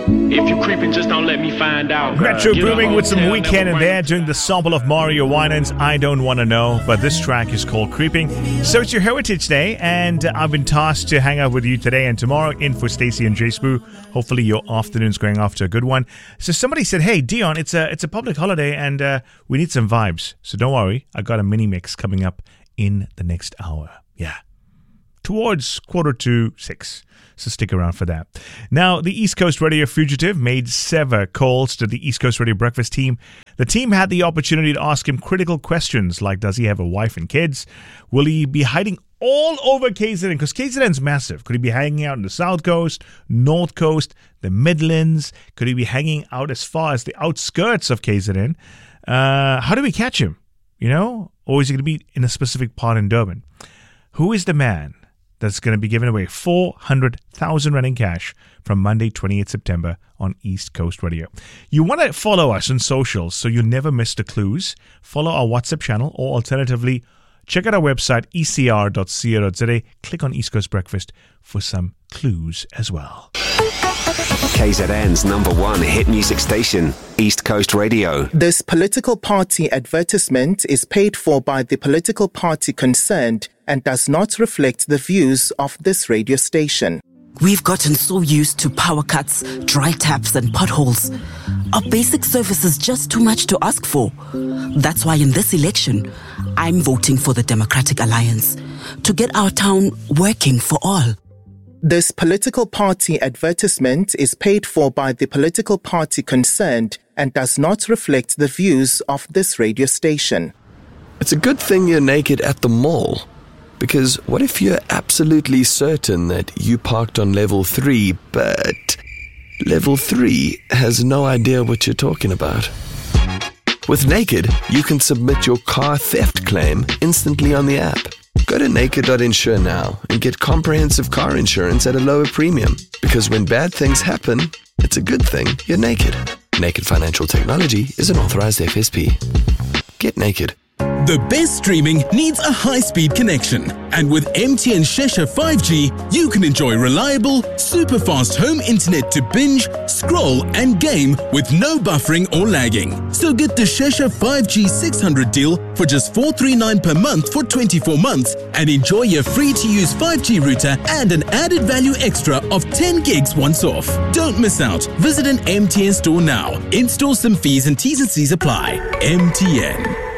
If you creeping, just don't let me find out. Metro Booming with some Weekend in there, doing the sample of Mario Winans' I Don't Wanna Know, but this track is called Creeping. So it's your Heritage Day, and I've been tasked to hang out with you today and tomorrow in for Stacey and Jay Spoo. Hopefully your afternoon's going off to a good one. So somebody said, hey Dion, it's a public holiday and we need some vibes. So don't worry, I got a mini mix coming up in the next hour. Yeah. Towards 5:45. So stick around for that. Now, the East Coast Radio fugitive made several calls to the East Coast Radio breakfast team. The team had the opportunity to ask him critical questions like, does he have a wife and kids? Will he be hiding all over KZN? Because KZN's massive. Could he be hanging out on the South Coast, North Coast, the Midlands? Could he be hanging out as far as the outskirts of KZN? How do we catch him? You know? Or is he going to be in a specific part in Durban? Who is the man that's going to be giving away 400,000 Rand in cash from Monday, 28th September on East Coast Radio? You want to follow us on socials so you never miss the clues. Follow our WhatsApp channel, or alternatively, check out our website, ecr.co.za. Click on East Coast Breakfast for some clues as well. KZN's #1 hit music station, East Coast Radio. This political party advertisement is paid for by the political party concerned and does not reflect the views of this radio station. We've gotten so used to power cuts, dry taps and potholes. Our basic service is just too much to ask for. That's why in this election, I'm voting for the Democratic Alliance to get our town working for all. This political party advertisement is paid for by the political party concerned and does not reflect the views of this radio station. It's a good thing you're naked at the mall. Because what if you're absolutely certain that you parked on level 3, but level 3 has no idea what you're talking about? With Naked, you can submit your car theft claim instantly on the app. Go to naked.insure now and get comprehensive car insurance at a lower premium. Because when bad things happen, it's a good thing you're naked. Naked Financial Technology is an authorized FSP. Get naked. The best streaming needs a high-speed connection. And with MTN Shesha 5G, you can enjoy reliable, super-fast home internet to binge, scroll and game with no buffering or lagging. So get the Shesha 5G 600 deal for just $439 per month for 24 months and enjoy your free-to-use 5G router and an added value extra of 10 gigs once off. Don't miss out. Visit an MTN store now. In-store SIM fees and T's and C's apply. MTN.